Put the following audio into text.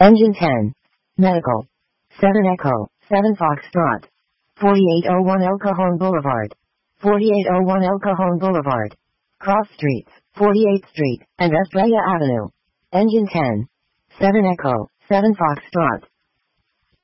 Engine 10. Medical. 7 Echo, 7 Foxtrot. 4801 El Cajon Boulevard. 4801 El Cajon Boulevard. Cross Streets, 48th Street, and Estrella Avenue. Engine 10. 7 Echo, 7 Foxtrot.